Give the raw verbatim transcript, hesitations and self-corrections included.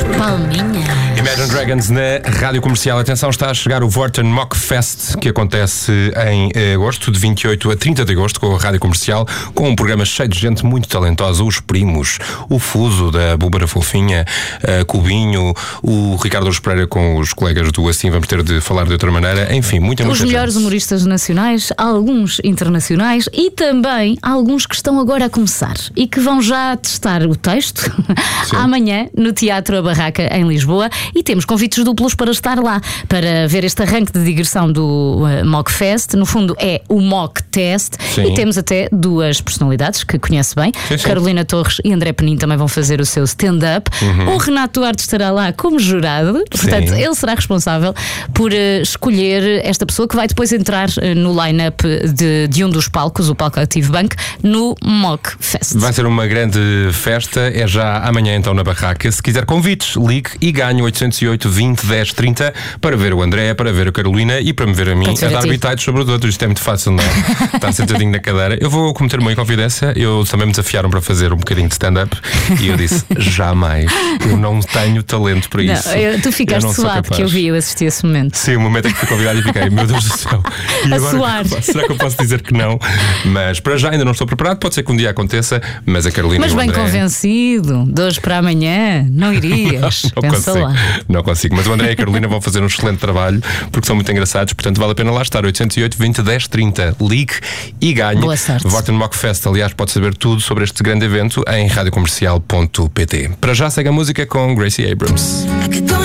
Palminha. Imagine Dragons na Rádio Comercial. Atenção, está a chegar o Vorten Mock Fest, que acontece em agosto, de vinte e oito a trinta de agosto, com a Rádio Comercial, com um programa cheio de gente muito talentosa. Os Primos, o Fuso da Búlbara Fofinha, a Cubinho, o Ricardo Pereira com os colegas do Assim Vamos Ter de Falar de Outra Maneira. Enfim, muita, muita Os gente. melhores humoristas nacionais, alguns internacionais e também alguns que estão agora a começar e que vão já testar o texto amanhã no Teatro A Barraca em Lisboa. E temos convites duplos para estar lá, para ver este arranque de digressão do uh, Mock Fest. No fundo é o Mock Test. Sim. E temos até duas personalidades que conhece bem. Sim, sim. Carolina Torres e André Penin também vão fazer o seu stand-up. Uhum. O Renato Duarte estará lá como jurado. Portanto, Sim. ele será responsável por uh, escolher esta pessoa que vai depois entrar uh, no line-up de, de um dos palcos, o Palco Active Bank, no Mock Fest. Vai ser uma grande festa. É já amanhã então na Barraca. Se quiser convites, ligue e ganhe oitocentos e oito, vinte, dez, trinta para ver o André, para ver a Carolina e para me ver a mim a dar bitites sobre os outros. Isto é muito fácil, não é? Estar sentadinho na cadeira. Eu vou cometer uma inconfidência. Eu também me desafiaram para fazer um bocadinho de stand-up e eu disse: jamais. Eu não tenho talento para isso. Não, eu, tu ficaste suado que eu vi, eu assisti esse momento. Sim, o momento em que fui convidado e fiquei: meu Deus do céu. E a agora, suar. Será que eu posso dizer que não? Mas para já ainda não estou preparado. Pode ser que um dia aconteça, mas a Carolina Mas e o bem André... convencido, de hoje para amanhã, não irias. Não, não Pensa consigo, lá. não consigo. Mas o André e a Carolina vão fazer um excelente trabalho porque são muito engraçados, portanto vale a pena lá estar. Oitocentos e oito, vinte, dez, trinta. Ligue e ganhe. Boa sorte. Vorten Mock Fest, aliás, pode saber tudo sobre este grande evento em radiocomercial ponto pt. Para já segue a música com Gracie Abrams.